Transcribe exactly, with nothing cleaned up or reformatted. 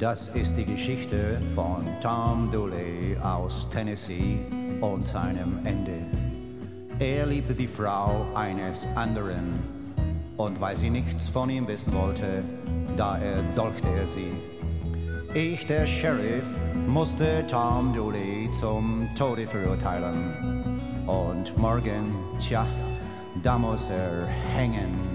Das ist die Geschichte von Tom Dooley aus Tennessee und seinem Ende. Er liebte die Frau eines anderen, und weil sie nichts von ihm wissen wollte, da erdolchte er sie. Ich, der Sheriff, musste Tom Dooley zum Tode verurteilen. Und morgen, tja, da muss er hängen.